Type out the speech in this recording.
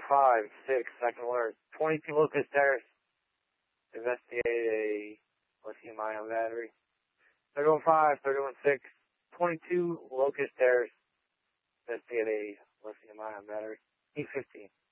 3156, second alert. 22 Locust Terrace. Investigate a lithium-ion battery. 31.5, 31.6, 22 Locust Terrace. Investigate a lithium-ion battery. E15.